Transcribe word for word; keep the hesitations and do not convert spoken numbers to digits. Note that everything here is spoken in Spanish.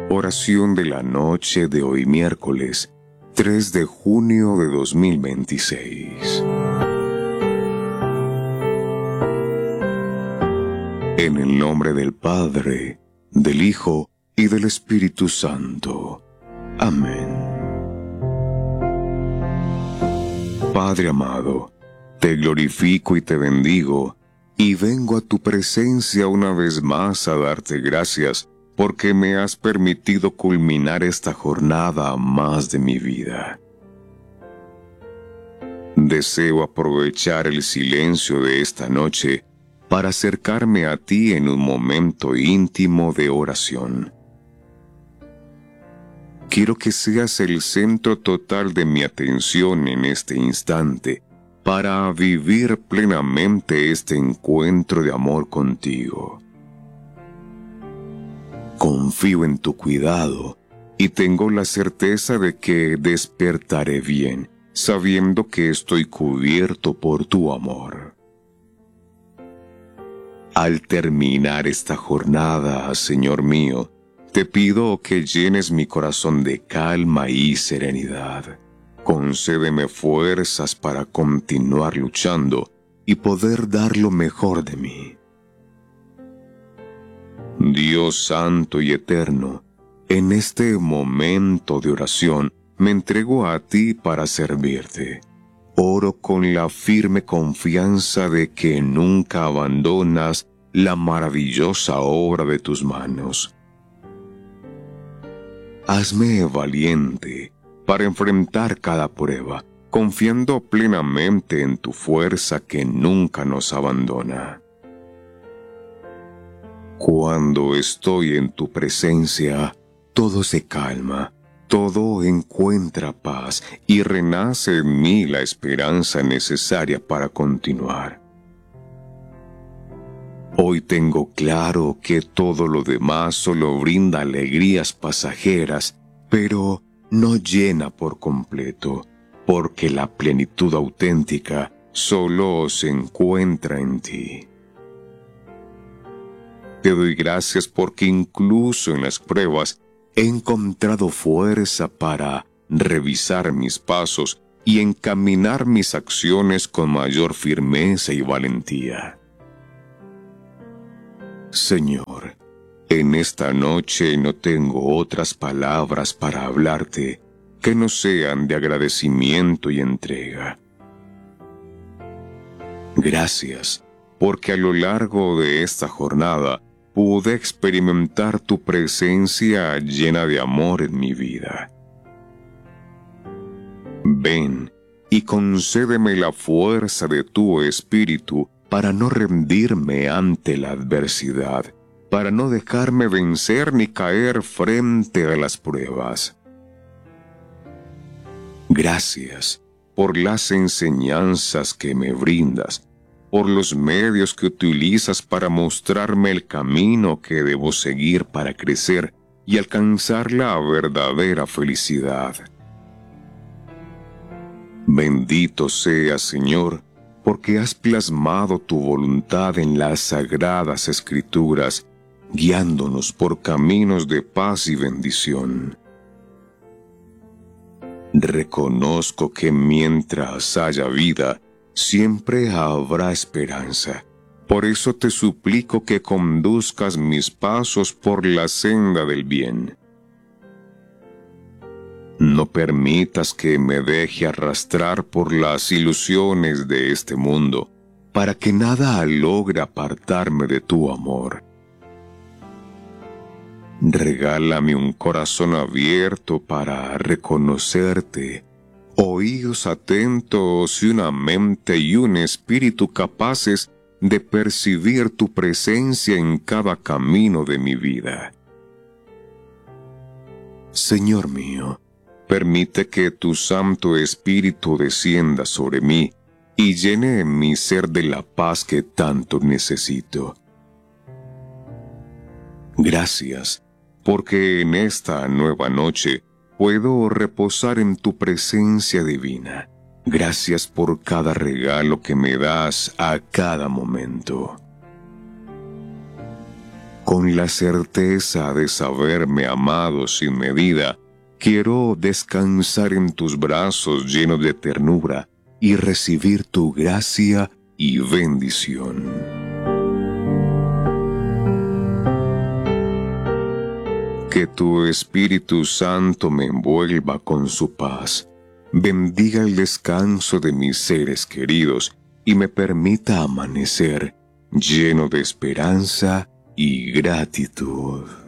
Oración de la noche de hoy miércoles tres de junio de dos mil veintiséis. En el nombre del Padre, del Hijo y del Espíritu Santo. Amén. Padre amado, te glorifico y te bendigo, y vengo a tu presencia una vez más a darte gracias, porque me has permitido culminar esta jornada más de mi vida. Deseo aprovechar el silencio de esta noche para acercarme a ti en un momento íntimo de oración. Quiero que seas el centro total de mi atención en este instante, para vivir plenamente este encuentro de amor contigo. Confío en tu cuidado y tengo la certeza de que despertaré bien, sabiendo que estoy cubierto por tu amor. Al terminar esta jornada, Señor mío, te pido que llenes mi corazón de calma y serenidad. Concédeme fuerzas para continuar luchando y poder dar lo mejor de mí. Dios santo y eterno, en este momento de oración me entrego a ti para servirte. Oro con la firme confianza de que nunca abandonas la maravillosa obra de tus manos. Hazme valiente para enfrentar cada prueba, confiando plenamente en tu fuerza que nunca nos abandona. Cuando estoy en tu presencia, todo se calma, todo encuentra paz y renace en mí la esperanza necesaria para continuar. Hoy tengo claro que todo lo demás solo brinda alegrías pasajeras, pero no llena por completo, porque la plenitud auténtica solo se encuentra en ti. Te doy gracias porque incluso en las pruebas he encontrado fuerza para revisar mis pasos y encaminar mis acciones con mayor firmeza y valentía. Señor, en esta noche no tengo otras palabras para hablarte que no sean de agradecimiento y entrega. Gracias, porque a lo largo de esta jornada pude experimentar tu presencia llena de amor en mi vida. Ven y concédeme la fuerza de tu espíritu para no rendirme ante la adversidad, para no dejarme vencer ni caer frente a las pruebas. Gracias por las enseñanzas que me brindas, por los medios que utilizas para mostrarme el camino que debo seguir para crecer y alcanzar la verdadera felicidad. Bendito seas, Señor, porque has plasmado tu voluntad en las sagradas Escrituras, guiándonos por caminos de paz y bendición. Reconozco que mientras haya vida, siempre habrá esperanza. Por eso te suplico que conduzcas mis pasos por la senda del bien. No permitas que me deje arrastrar por las ilusiones de este mundo, para que nada logre apartarme de tu amor. Regálame un corazón abierto para reconocerte, oídos atentos y una mente y un espíritu capaces de percibir tu presencia en cada camino de mi vida. Señor mío, permite que tu Santo Espíritu descienda sobre mí y llene mi ser de la paz que tanto necesito. Gracias, porque en esta nueva noche puedo reposar en tu presencia divina. Gracias por cada regalo que me das a cada momento. Con la certeza de saberme amado sin medida, quiero descansar en tus brazos llenos de ternura y recibir tu gracia y bendición. Que tu Espíritu Santo me envuelva con su paz, bendiga el descanso de mis seres queridos y me permita amanecer lleno de esperanza y gratitud.